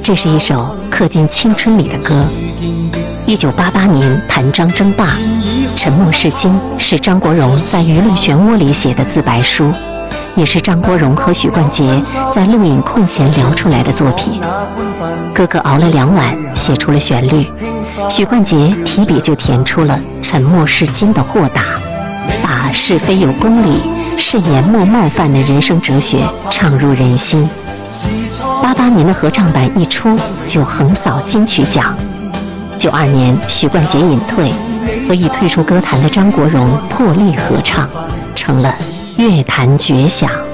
这是一首刻进青春里的歌。1988年谭张争霸，沉默是金是张国荣在舆论漩涡里写的自白书，也是张国荣和许冠杰在录影空闲聊出来的作品。哥哥熬了2晚写出了旋律，许冠杰提笔就填出了沉默是金的豁达，把是非有公理、慎言莫冒犯的人生哲学唱入人心。88年的合唱版一出就横扫金曲奖。92年许冠杰隐退，和已退出歌坛的张国荣破例合唱，成了乐坛绝响。